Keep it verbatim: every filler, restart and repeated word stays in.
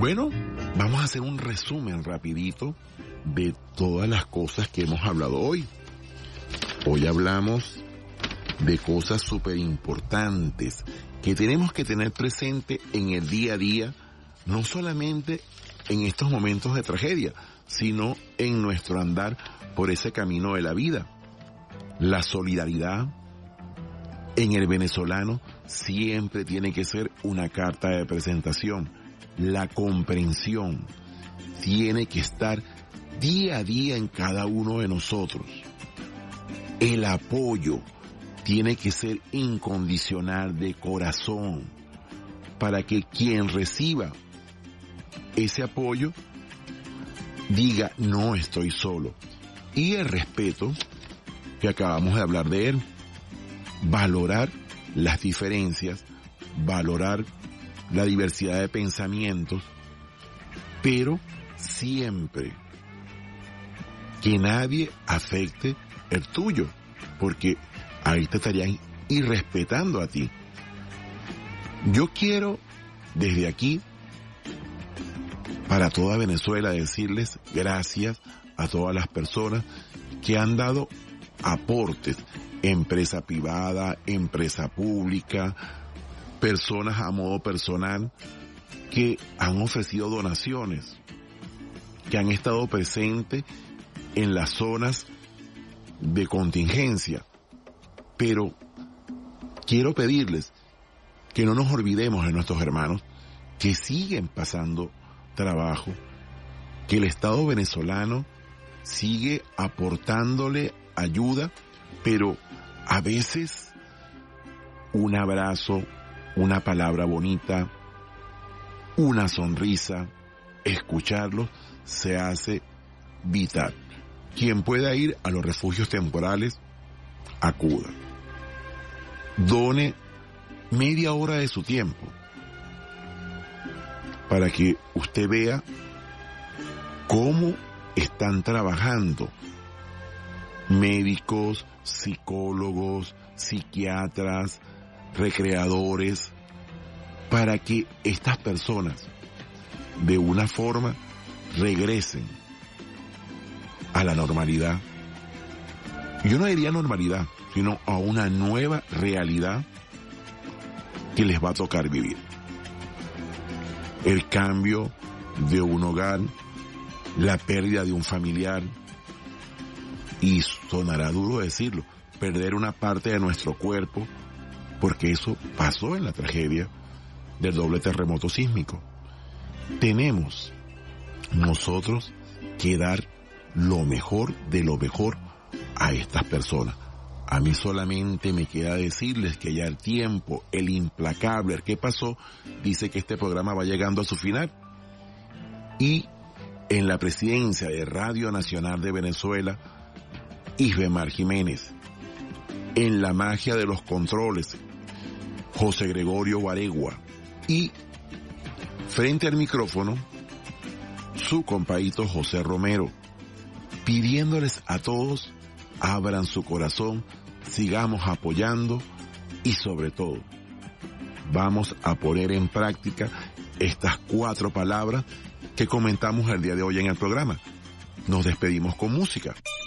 Bueno, vamos a hacer un resumen rapidito de todas las cosas que hemos hablado hoy. Hoy hablamos de cosas súper importantes que tenemos que tener presente en el día a día, no solamente en estos momentos de tragedia, sino en nuestro andar por ese camino de la vida. La solidaridad en el venezolano siempre tiene que ser una carta de presentación. La comprensión tiene que estar día a día en cada uno de nosotros. El apoyo tiene que ser incondicional, de corazón, para que quien reciba ese apoyo diga, no estoy solo. Y el respeto, que acabamos de hablar de él, valorar las diferencias, valorar la diversidad de pensamientos, pero siempre que nadie afecte el tuyo, porque ahí te estarían irrespetando a ti. Yo quiero desde aquí, para toda Venezuela, decirles gracias a todas las personas que han dado aportes, empresa privada, empresa pública, personas a modo personal que han ofrecido donaciones, que han estado presentes en las zonas de contingencia. Pero quiero pedirles que no nos olvidemos de nuestros hermanos que siguen pasando trabajo, que el Estado venezolano sigue aportándole ayuda, pero a veces un abrazo, una palabra bonita, una sonrisa, escucharlos, se hace vital. Quien pueda ir a los refugios temporales, acuda. Done media hora de su tiempo para que usted vea cómo están trabajando médicos, psicólogos, psiquiatras, recreadores, para que estas personas de una forma regresen a la normalidad. Yo no diría normalidad, sino a una nueva realidad que les va a tocar vivir. El cambio de un hogar, la pérdida de un familiar, y sonará duro decirlo, perder una parte de nuestro cuerpo, porque eso pasó en la tragedia del doble terremoto sísmico. Tenemos nosotros que dar lo mejor de lo mejor a estas personas. A mí solamente me queda decirles que ya el tiempo, el implacable, el que pasó, dice que este programa va llegando a su final. Y en la presidencia de Radio Nacional de Venezuela, Isbemar Jiménez. En la magia de los controles, José Gregorio Baregua. Y frente al micrófono, su compadrito José Romero, pidiéndoles a todos, abran su corazón, sigamos apoyando y sobre todo, vamos a poner en práctica estas cuatro palabras que comentamos el día de hoy en el programa. Nos despedimos con música.